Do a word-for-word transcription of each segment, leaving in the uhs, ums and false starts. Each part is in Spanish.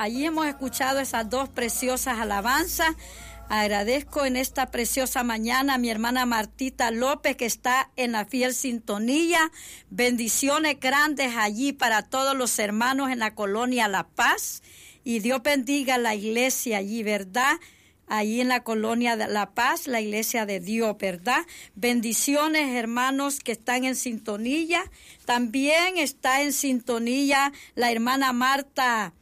allí hemos escuchado esas dos preciosas alabanzas. Agradezco en esta preciosa mañana a mi hermana Martita López, que está en la fiel sintonía. Bendiciones grandes allí para todos los hermanos en la colonia La Paz. Y Dios bendiga la iglesia allí, ¿verdad? Allí en la colonia de La Paz, la iglesia de Dios, ¿verdad? Bendiciones, hermanos que están en sintonía. También está en sintonía la hermana Marta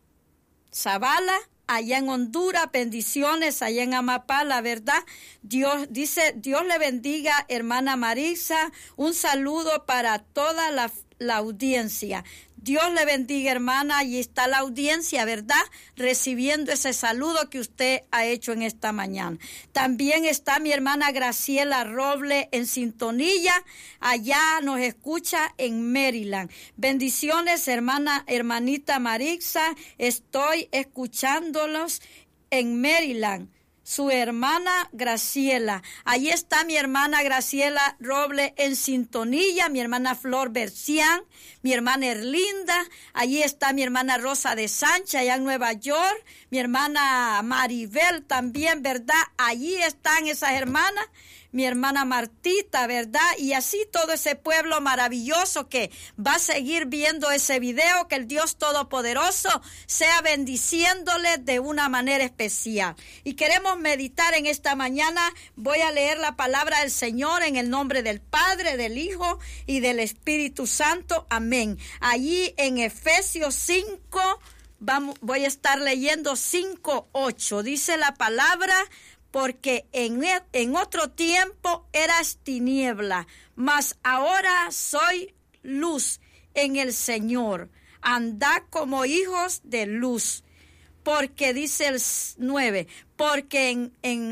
Zavala, allá en Honduras. Bendiciones allá en Amapá, la verdad. Dios dice, Dios le bendiga, hermana Marisa. Un saludo para toda la, la audiencia. Dios le bendiga, hermana. Allí está la audiencia, ¿verdad? Recibiendo ese saludo que usted ha hecho en esta mañana. También está mi hermana Graciela Roble en sintonía. Allá nos escucha en Maryland. Bendiciones, hermana, hermanita Marixa. Estoy escuchándolos en Maryland. Su hermana Graciela. Ahí está mi hermana Graciela Roble en sintonía, mi hermana Flor Bercián, mi hermana Erlinda. Allí está mi hermana Rosa de Sánchez, allá en Nueva York, mi hermana Maribel también, ¿verdad? Allí están esas hermanas, mi hermana Martita, ¿verdad? Y así todo ese pueblo maravilloso que va a seguir viendo ese video, que el Dios Todopoderoso sea bendiciéndole de una manera especial. Y queremos meditar en esta mañana. Voy a leer la palabra del Señor en el nombre del Padre, del Hijo y del Espíritu Santo. Amén. Allí en Efesios cinco, vamos, voy a estar leyendo cinco, ocho. Dice la palabra: porque en, en otro tiempo eras tiniebla, mas ahora soy luz en el Señor. Andad como hijos de luz. Porque dice el nueve, porque en, en,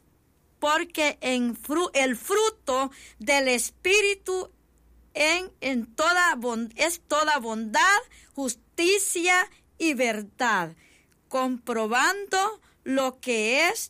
porque en fru, el fruto del Espíritu en, en toda bond, es toda bondad, justicia y verdad, comprobando lo que es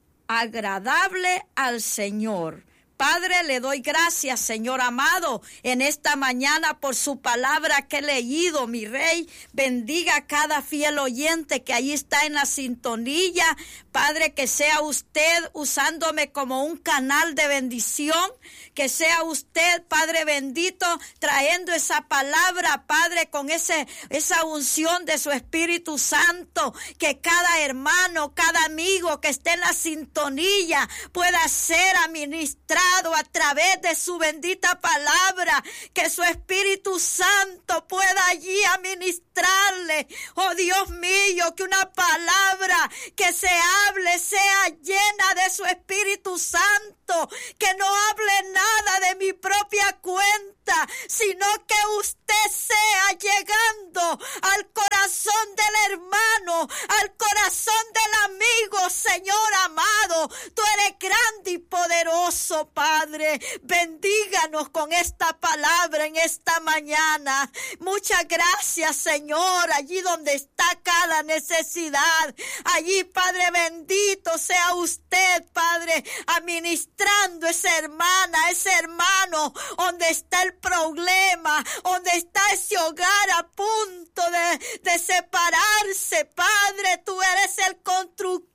agradable al Señor. Padre, le doy gracias, Señor amado, en esta mañana por su palabra que he leído, mi Rey. Bendiga a cada fiel oyente que ahí está en la sintonía. Padre, que sea usted usándome como un canal de bendición, que sea usted, Padre bendito, trayendo esa palabra, Padre, con ese, esa unción de su Espíritu Santo, que cada hermano, cada amigo que esté en la sintonía pueda ser administrado a través de su bendita palabra, que su Espíritu Santo pueda allí administrarle. Oh Dios mío, que una palabra que se hable sea llena de su Espíritu Santo, que no hable nada de mi propia cuenta, sino que usted sea llegando al corazón del hermano, al corazón del amigo. Señor amado, tú eres grande y poderoso, Padre. Bendíganos con esta palabra en esta mañana. Muchas gracias, Señor, allí donde está cada necesidad. Allí, Padre bendito, sea usted, Padre, administrando esa hermana, ese hermano, donde está el problema, donde está ese hogar a punto de, de separarse. Padre, tú eres el constructor.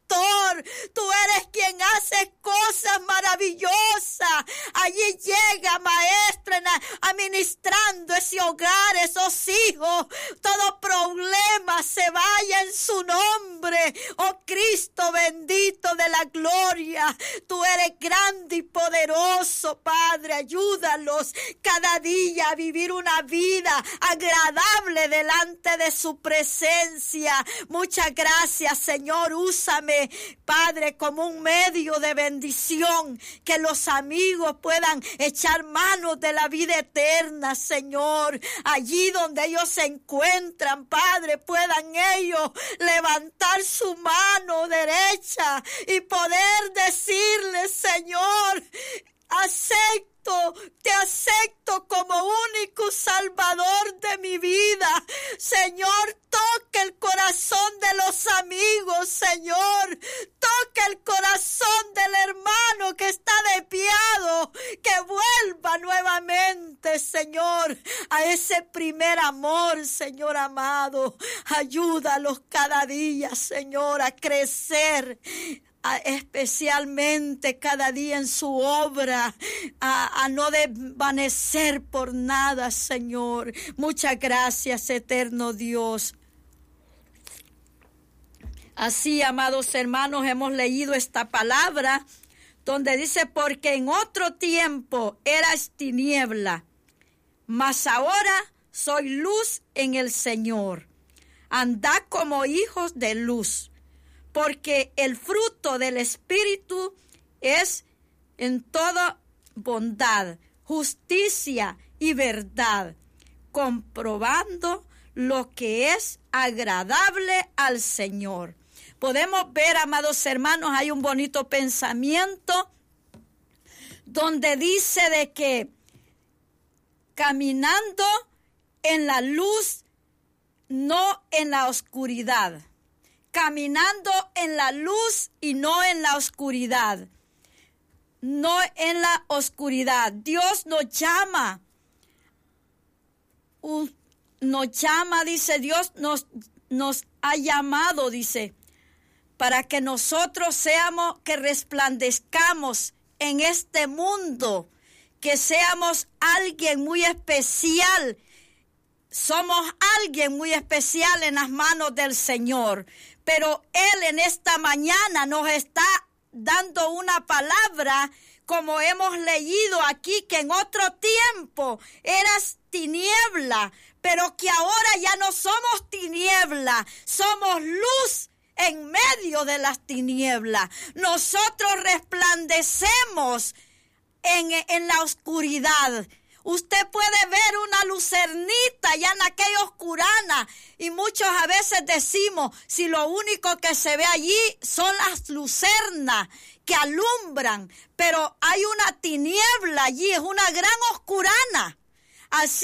Tú eres quien hace cosas maravillosas. Allí llega, maestra, administrando ese hogar, esos hijos. Todo problema se vaya en su nombre. Oh Cristo bendito de la gloria. Tú eres grande y poderoso, Padre. Ayúdalos cada día a vivir una vida agradable delante de su presencia. Muchas gracias, Señor. Úsame, Padre, como un medio de bendición, que los amigos puedan echar manos de la vida eterna, Señor. Allí donde ellos se encuentran, Padre, puedan ellos levantar su mano derecha y poder decirle: Señor, acepto, te acepto como único Salvador de mi vida. Señor, toque el corazón de los amigos, Señor. Toque el corazón del hermano que está desviado, que vuelva nuevamente vuelve, Señor, a ese primer amor, Señor amado. Ayúdalos cada día, Señor, a crecer, a, especialmente cada día en su obra, a, a no desvanecer por nada, Señor. Muchas gracias, eterno Dios. Así, amados hermanos, hemos leído esta palabra donde dice, porque en otro tiempo eras tiniebla, mas ahora soy luz en el Señor. Andad como hijos de luz, porque el fruto del Espíritu es en toda bondad, justicia y verdad, comprobando lo que es agradable al Señor. Podemos ver, amados hermanos, hay un bonito pensamiento donde dice de que caminando en la luz, no en la oscuridad. Caminando en la luz y no en la oscuridad. No en la oscuridad. Dios nos llama. Uh, nos llama, dice Dios, nos, nos ha llamado, dice, para que nosotros seamos, que resplandezcamos en este mundo, que seamos alguien muy especial. Somos alguien muy especial en las manos del Señor. Pero Él en esta mañana nos está dando una palabra, como hemos leído aquí, que en otro tiempo eras tiniebla, pero que ahora ya no somos tiniebla, somos luz en medio de las tinieblas. Nosotros resplandecemos en, en la oscuridad. Usted puede ver una lucernita ya en aquella oscurana, y muchos a veces decimos, si lo único que se ve allí son las lucernas que alumbran, pero hay una tiniebla allí, es una gran oscurana. Así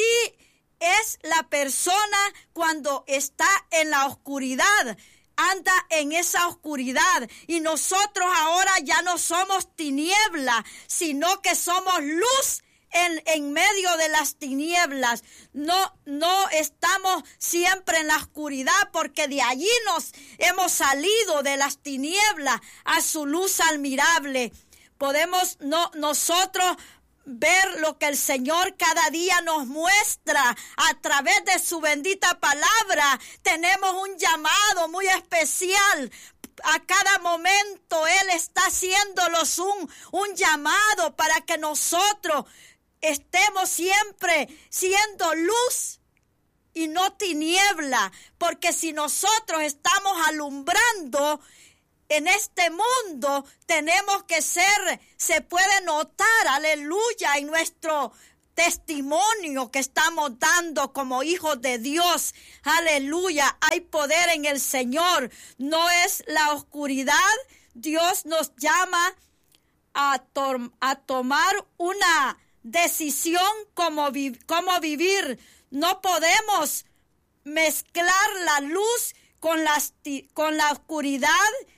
es la persona cuando está en la oscuridad. Anda en esa oscuridad, y nosotros ahora ya no somos tiniebla, sino que somos luz en, en medio de las tinieblas. No, no estamos siempre en la oscuridad, porque de allí nos hemos salido de las tinieblas a su luz admirable. Podemos no, nosotros ver lo que el Señor cada día nos muestra a través de su bendita palabra. Tenemos un llamado muy especial. A cada momento Él está haciéndonos un, un llamado para que nosotros estemos siempre siendo luz y no tiniebla. Porque si nosotros estamos alumbrando en este mundo, tenemos que ser, se puede notar, aleluya, en nuestro testimonio que estamos dando como hijos de Dios. Aleluya, hay poder en el Señor. No es la oscuridad. Dios nos llama a, to- a tomar una decisión como, vi- como vivir. No podemos mezclar la luz con, las ti- con la oscuridad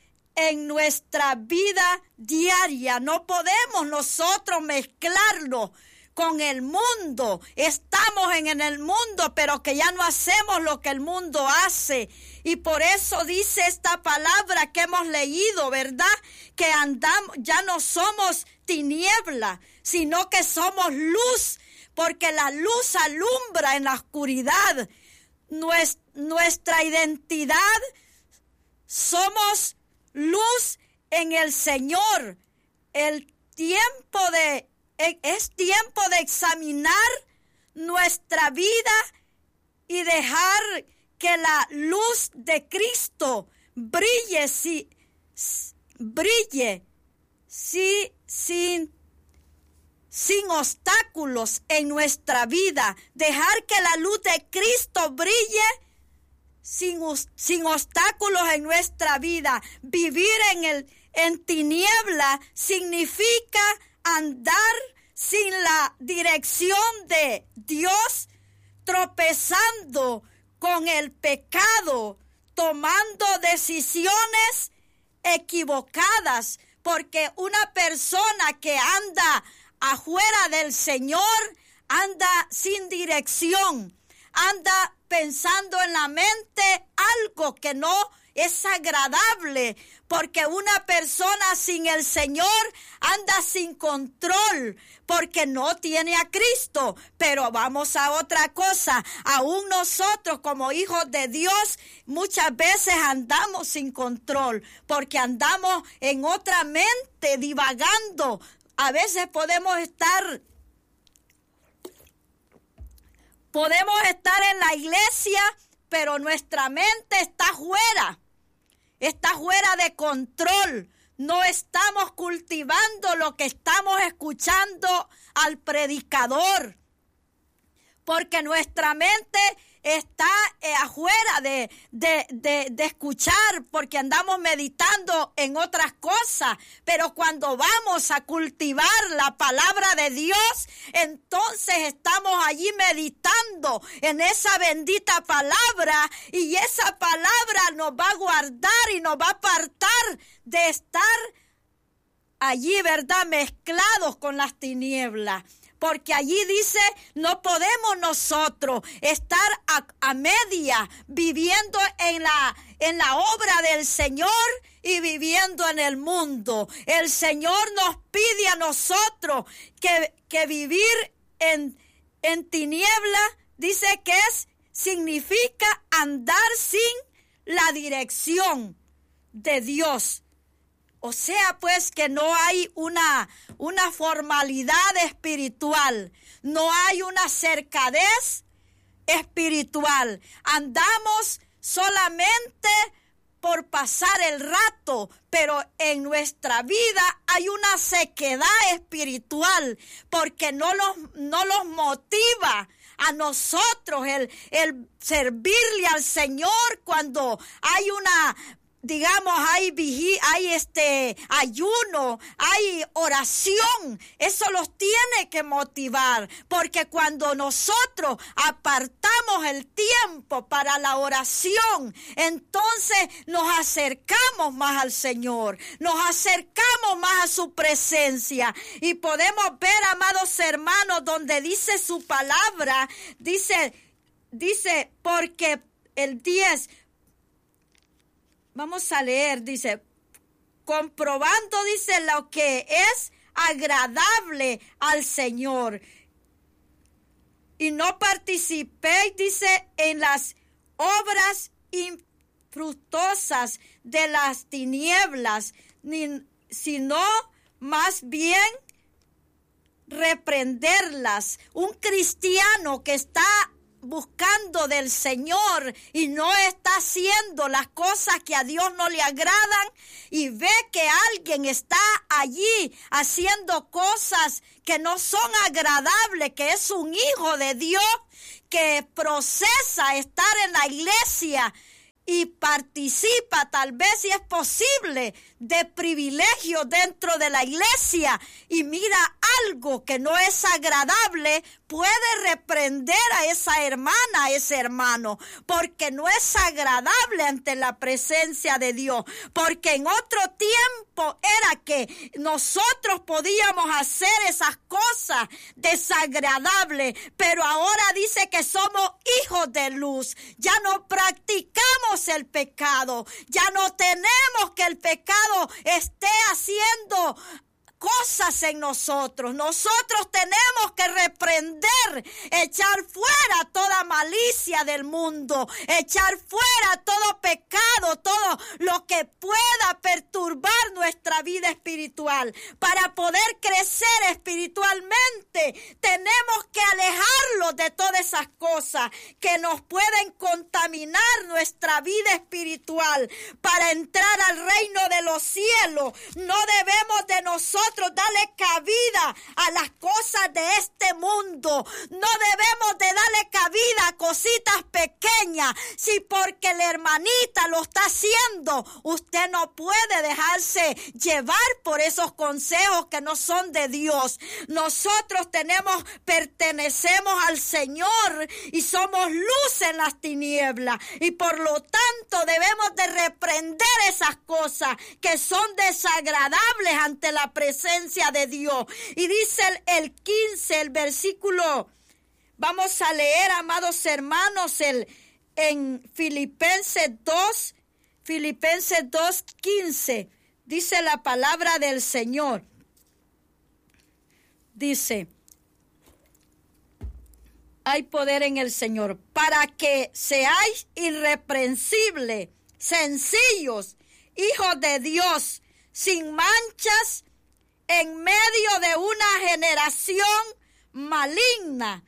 en nuestra vida diaria. No podemos nosotros mezclarlo con el mundo. Estamos en, en el mundo, pero que ya no hacemos lo que el mundo hace. Y por eso dice esta palabra que hemos leído, ¿verdad? Que andamos, ya no somos tiniebla, sino que somos luz, porque la luz alumbra en la oscuridad. Nues, nuestra identidad, somos luz en el Señor. El tiempo de, es tiempo de examinar nuestra vida y dejar que la luz de Cristo brille, si, brille, si, sin, sin obstáculos en nuestra vida. Dejar que la luz de Cristo brille Sin, sin obstáculos en nuestra vida. Vivir en, el, en tiniebla significa andar sin la dirección de Dios, tropezando con el pecado, tomando decisiones equivocadas, porque una persona que anda afuera del Señor anda sin dirección, anda pensando en la mente algo que no es agradable, porque una persona sin el Señor anda sin control, porque no tiene a Cristo. Pero vamos a otra cosa, aún nosotros como hijos de Dios muchas veces andamos sin control, porque andamos en otra mente divagando. A veces podemos estar, podemos estar en la iglesia, pero nuestra mente está fuera. Está fuera de control. No estamos cultivando lo que estamos escuchando al predicador, porque nuestra mente está eh, afuera de, de, de, de escuchar, porque andamos meditando en otras cosas. Pero cuando vamos a cultivar la palabra de Dios, entonces estamos allí meditando en esa bendita palabra, y esa palabra nos va a guardar y nos va a apartar de estar allí, ¿verdad?, mezclados con las tinieblas. Porque allí dice, no podemos nosotros estar a, a media viviendo en la, en la obra del Señor y viviendo en el mundo. El Señor nos pide a nosotros que, que vivir en, en tiniebla, dice que es, significa andar sin la dirección de Dios. O sea, pues, que no hay una, una formalidad espiritual, no hay una cercadez espiritual. Andamos solamente por pasar el rato, pero en nuestra vida hay una sequedad espiritual, porque no los, no los motiva a nosotros el, el servirle al Señor cuando hay una, digamos, hay vigil, hay este ayuno, hay oración. Eso los tiene que motivar, porque cuando nosotros apartamos el tiempo para la oración, entonces nos acercamos más al Señor, nos acercamos más a su presencia, y podemos ver, amados hermanos, donde dice su palabra, dice, dice, porque el diez, vamos a leer, dice, comprobando, dice, lo que es agradable al Señor. Y no participéis, dice, en las obras infructuosas de las tinieblas, ni, sino más bien reprenderlas. Un cristiano que está buscando del Señor y no está haciendo las cosas que a Dios no le agradan, y ve que alguien está allí haciendo cosas que no son agradables, que es un hijo de Dios, que procesa estar en la iglesia y participa, tal vez si es posible, de privilegio dentro de la iglesia, y mira algo que no es agradable, puede reprender a esa hermana, a ese hermano, porque no es agradable ante la presencia de Dios. Porque en otro tiempo era que nosotros podíamos hacer esas cosas desagradables, pero ahora dice que somos hijos de luz. Ya no practicamos el pecado, ya no tenemos que el pecado esté haciendo cosas en nosotros. Nosotros tenemos que reprender, echar fuera toda malicia del mundo, echar fuera todo pecado, todo lo que pueda perturbar nuestra vida espiritual. Para poder crecer espiritualmente, tenemos que alejarlos de todas esas cosas que nos pueden contaminar nuestra vida espiritual. Para entrar al reino de los cielos, no debemos de nosotros darle cabida a las cosas de este mundo. No debemos de darle cabida a cositas pequeñas. Si porque la hermanita lo está haciendo, usted no puede dejarse llevar por esos consejos que no son de Dios. Nosotros tenemos, pertenecemos al Señor y somos luz en las tinieblas, y por lo tanto debemos de reprender esas cosas que son desagradables ante la presencia de Dios. Y dice el, el quince, el versículo Vamos a leer, amados hermanos, el, en Filipenses dos, Filipenses dos, quince. Dice la palabra del Señor. Dice, hay poder en el Señor, para que seáis irreprensibles, sencillos, hijos de Dios, sin manchas, en medio de una generación maligna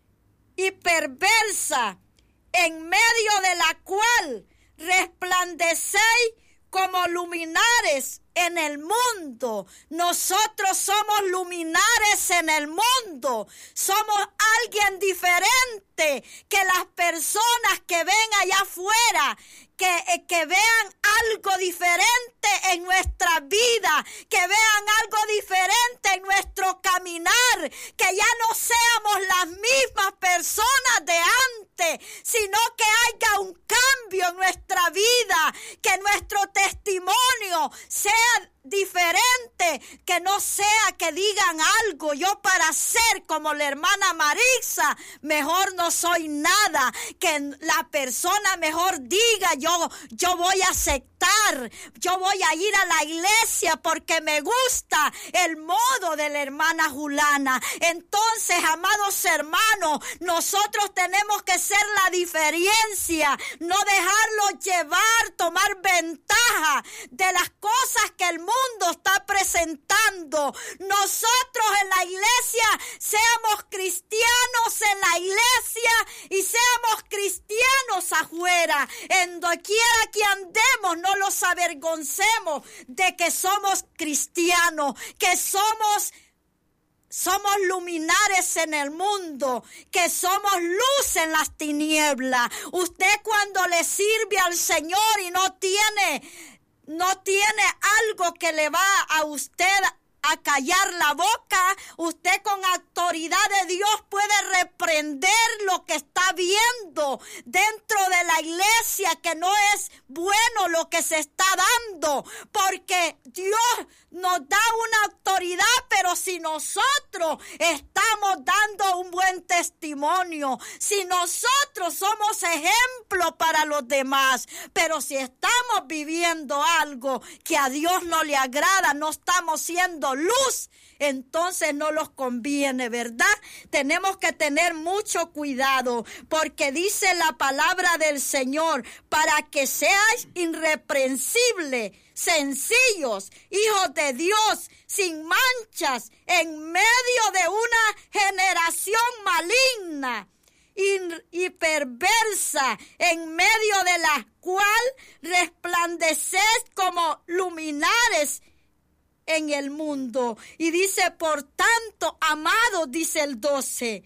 y perversa, en medio de la cual resplandecéis como luminares en el mundo. Nosotros somos luminares en el mundo. Somos alguien diferente que las personas que ven allá afuera, que, que vean algo diferente en nuestra vida, que vean algo diferente en nuestro caminar, que ya no seamos las mismas personas de antes, sino que haya un cambio en nuestra vida, que nuestro testimonio sea diferente, que no sea que digan algo, yo para ser como la hermana Marisa, mejor no soy nada, que la persona mejor diga, yo, yo voy a aceptar, yo voy a ir a la iglesia porque me gusta el modo de la hermana Julana. Entonces, amados hermanos, nosotros tenemos que ser la diferencia, no dejarlo llevar, tomar ventaja de las cosas que el mundo está presentando. Nosotros en la iglesia seamos cristianos en la iglesia y seamos cristianos afuera. En doquiera que andemos, no los avergoncemos de que somos cristianos, que somos Somos luminares en el mundo, que somos luz en las tinieblas. Usted cuando le sirve al Señor y no tiene No tiene algo que le va a usted a callar la boca, usted con autoridad de Dios puede reprender lo que está viendo dentro de la iglesia, que no es bueno lo que se está dando, porque Dios nos da una autoridad, pero si nosotros estamos dando un buen testimonio, si nosotros somos ejemplo para los demás, pero si estamos viviendo algo que a Dios no le agrada, no estamos siendo luz, entonces no nos conviene, ¿verdad? Tenemos que tener mucho cuidado, porque dice la palabra del Señor, para que seáis irreprensibles, sencillos, hijos de Dios, sin manchas, en medio de una generación maligna y, y perversa, en medio de la cual resplandeced como luminares en el mundo. Y dice, por tanto, amados, dice el doce,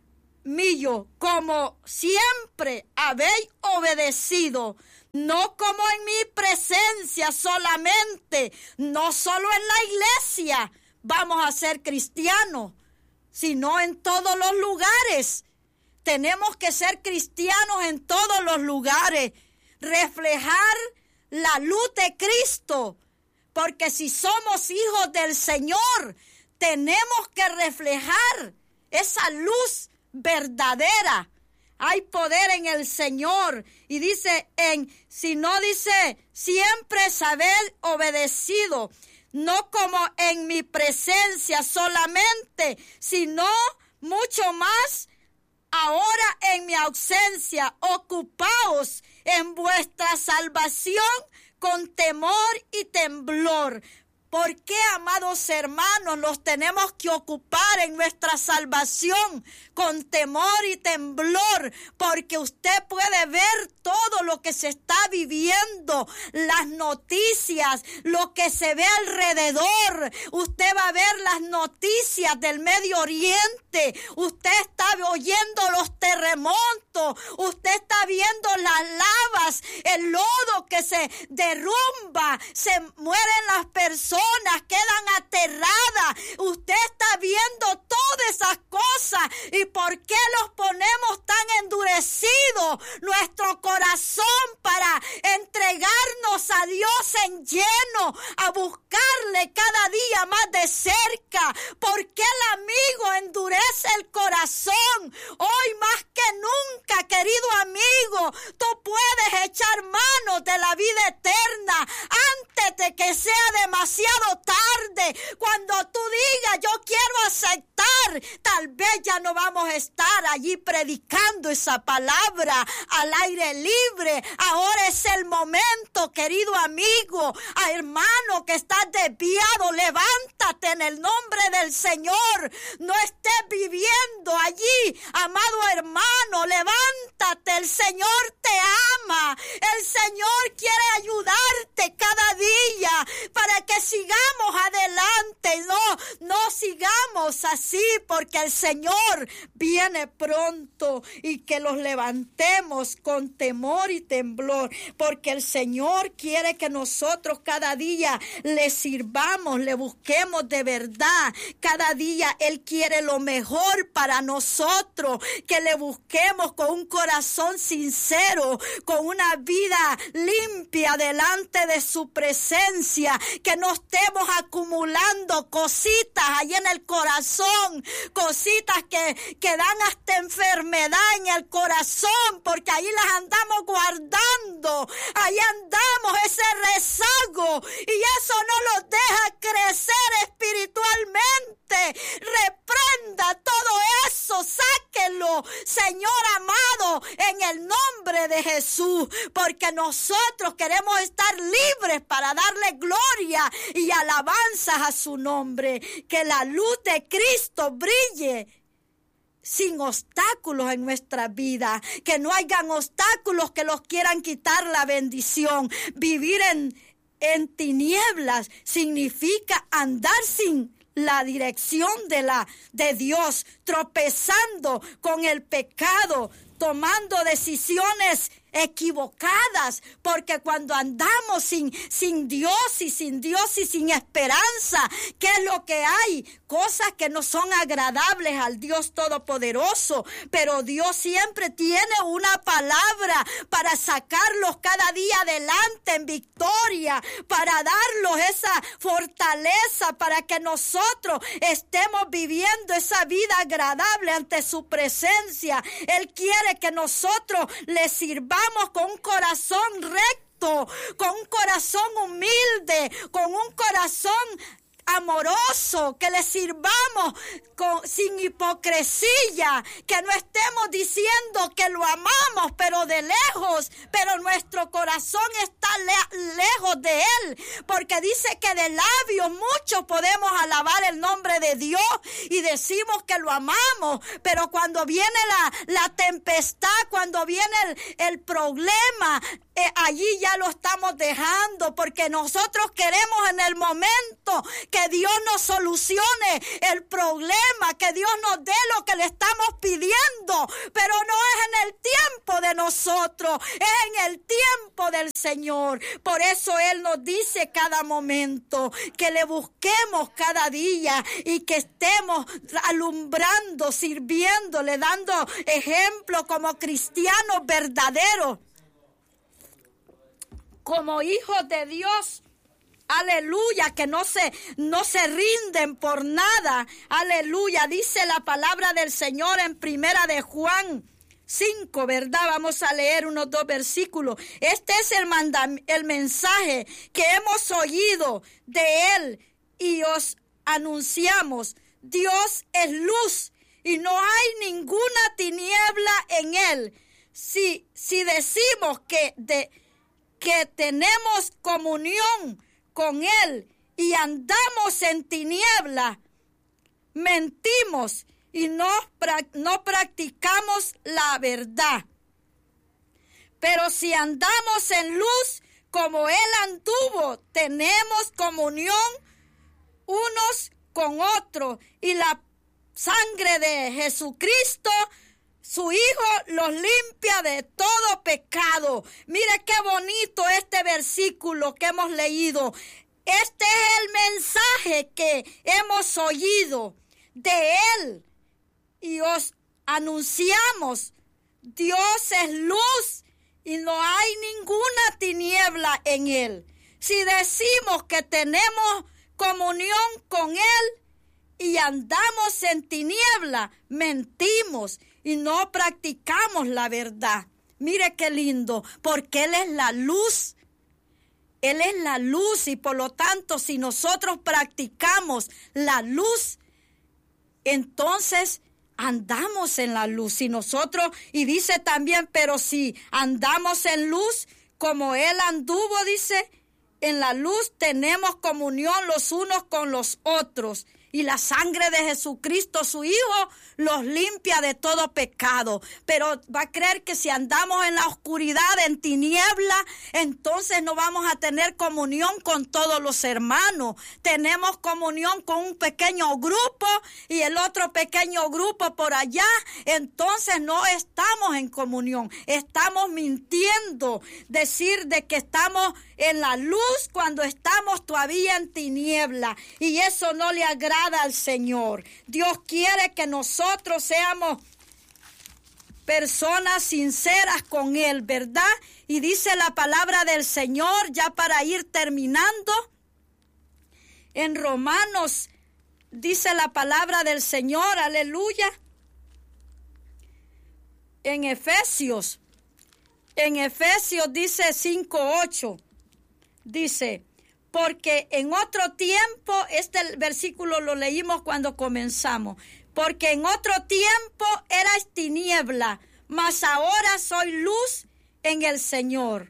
mío, como siempre habéis obedecido, no como en mi presencia solamente, no solo en la iglesia vamos a ser cristianos, sino en todos los lugares. Tenemos que ser cristianos en todos los lugares, reflejar la luz de Cristo, porque si somos hijos del Señor, tenemos que reflejar esa luz verdadera. Hay poder en el Señor. Y dice, en, si no dice, siempre saber obedecido, no como en mi presencia solamente, sino mucho más ahora en mi ausencia. Ocupaos en vuestra salvación con temor y temblor. ¿Por qué, amados hermanos, nos tenemos que ocupar en nuestra salvación con temor y temblor? Porque usted puede ver todo lo que se está viviendo, las noticias, lo que se ve alrededor. Usted va a ver las noticias del Medio Oriente. Usted está oyendo los terremotos. Usted está viendo las lavas, el lodo que se derrumba. Se mueren las personas, quedan aterradas. Usted está viendo todas esas cosas. ¿Y por qué los ponemos tan endurecidos nuestro corazón para entregarnos a Dios en lleno, a buscarle cada día más de cerca? ¿Por qué el amigo endurece el corazón. Hoy más que nunca, querido amigo, tú puedes echar mano de la vida eterna antes de que sea demasiado tarde. Cuando tú digas, yo quiero aceptar, tal vez ya no vamos a estar allí predicando esa palabra al aire libre. Ahora es el momento, querido amigo, a hermano que estás desviado, levántate en el nombre del Señor. No estés viviendo allí, amado hermano, levántate. El Señor te ama. El Señor quiere ayudarte cada día para que sigamos adelante. No, no sigamos así, porque el Señor viene pronto, y que los levantemos con temor y temblor, porque el Señor quiere que nosotros cada día le sirvamos, le busquemos de verdad. Cada día Él quiere lo mejor para nosotros, que le busquemos con un corazón sincero, con una vida limpia delante de su presencia, que no estemos acumulando cositas ahí en el corazón, cositas que, que dan hasta enfermedad en el corazón, porque ahí las andamos guardando, ahí andamos ese rezago, y eso no los deja crecer espiritualmente. Reprenda todo eso, sáquenlo, Señor amado, en el nombre de Jesús, porque nosotros queremos estar libres para darle gloria y alabanzas a su nombre. Que la luz de Cristo brille sin obstáculos en nuestra vida, que no hayan obstáculos que los quieran quitar la bendición. Vivir en, en tinieblas significa andar sin la dirección de, la, de Dios, tropezando con el pecado, tomando decisiones equivocadas, porque cuando andamos sin, sin Dios y sin Dios y sin esperanza, ¿qué es lo que hay? Cosas que no son agradables al Dios Todopoderoso, pero Dios siempre tiene una palabra para sacarlos cada día adelante en victoria, para darlos esa fortaleza, para que nosotros estemos viviendo esa vida agradable ante su presencia. Él quiere que nosotros le sirvamos con un corazón recto, con un corazón humilde, con un corazón amoroso, que le sirvamos con, sin hipocresía, que no estemos diciendo que lo amamos, pero de lejos, pero nuestro corazón está le, lejos de Él, porque dice que de labios muchos podemos alabar el nombre de Dios y decimos que lo amamos, pero cuando viene la, la tempestad, cuando viene el, el problema, eh, allí ya lo estamos dejando, porque nosotros queremos en el momento que Que Dios nos solucione el problema, que Dios nos dé lo que le estamos pidiendo, pero no es en el tiempo de nosotros, es en el tiempo del Señor. Por eso Él nos dice cada momento que le busquemos cada día y que estemos alumbrando, sirviéndole, dando ejemplo como cristianos verdaderos, como hijos de Dios. Aleluya, que no se, no se rinden por nada. Aleluya, dice la palabra del Señor en primera de Juan cinco, ¿verdad? Vamos a leer unos dos versículos. Este es el, mandam- el mensaje que hemos oído de Él y os anunciamos. Dios es luz y no hay ninguna tiniebla en Él. Si, si decimos que, de, que tenemos comunión con Él y andamos en tiniebla, mentimos y no, no practicamos la verdad. Pero si andamos en luz como Él anduvo, tenemos comunión unos con otros, y la sangre de Jesucristo, su Hijo, los limpia de todo pecado. Mire qué bonito este versículo que hemos leído. Este es el mensaje que hemos oído de Él y os anunciamos. Dios es luz y no hay ninguna tiniebla en Él. Si decimos que tenemos comunión con Él y andamos en tiniebla, mentimos y no practicamos la verdad. Mire qué lindo, porque Él es la luz. Él es la luz y por lo tanto si nosotros practicamos la luz, entonces andamos en la luz. Y nosotros, y dice también, pero si andamos en luz, como Él anduvo, dice, en la luz tenemos comunión los unos con los otros. Y la sangre de Jesucristo, su Hijo, los limpia de todo pecado. Pero va a creer que si andamos en la oscuridad, en tiniebla, entonces no vamos a tener comunión con todos los hermanos. Tenemos comunión con un pequeño grupo y el otro pequeño grupo por allá. Entonces no estamos en comunión. Estamos mintiendo. Decir de que estamos en la luz cuando estamos todavía en tiniebla. Y eso no le agrada al Señor. Dios quiere que nosotros seamos personas sinceras con Él, ¿verdad? Y dice la palabra del Señor, ya para ir terminando, en Romanos, dice la palabra del Señor, aleluya, en Efesios, en Efesios dice cinco ocho, dice, porque en otro tiempo, este versículo lo leímos cuando comenzamos, porque en otro tiempo erais tiniebla, mas ahora soy luz en el Señor.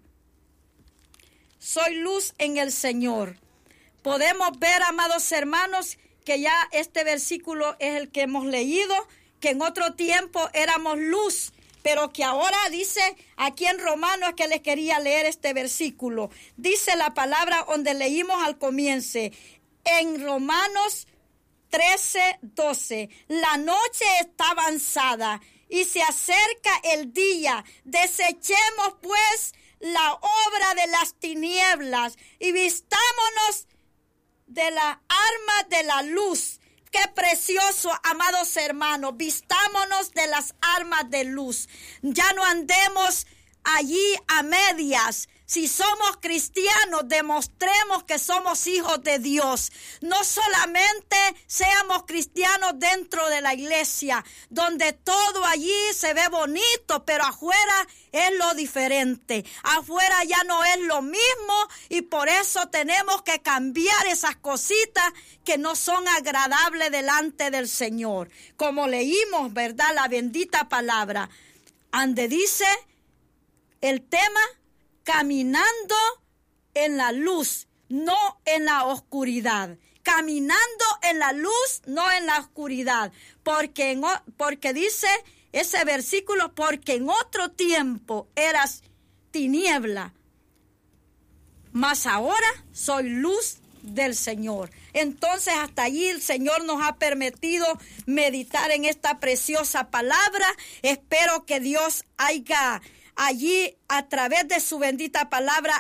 Soy luz en el Señor. Podemos ver, amados hermanos, que ya este versículo es el que hemos leído, que en otro tiempo éramos luz, pero que ahora dice, aquí en Romanos, que les quería leer este versículo. Dice la palabra donde leímos al comienzo, en Romanos trece, doce. La noche está avanzada y se acerca el día. Desechemos pues la obra de las tinieblas y vistámonos de las armas de la luz. Qué precioso, amados hermanos, vistámonos de las armas de luz. Ya no andemos allí a medias. Si somos cristianos, demostremos que somos hijos de Dios. No solamente seamos cristianos dentro de la iglesia, donde todo allí se ve bonito, pero afuera es lo diferente. Afuera ya no es lo mismo y por eso tenemos que cambiar esas cositas que no son agradables delante del Señor. Como leímos, ¿verdad? La bendita palabra. Ande dice el tema, caminando en la luz, no en la oscuridad. Caminando en la luz, no en la oscuridad. Porque, en, porque dice ese versículo, porque en otro tiempo eras tiniebla, mas ahora soy luz del Señor. Entonces hasta allí el Señor nos ha permitido meditar en esta preciosa palabra. Espero que Dios haya allí a través de su bendita palabra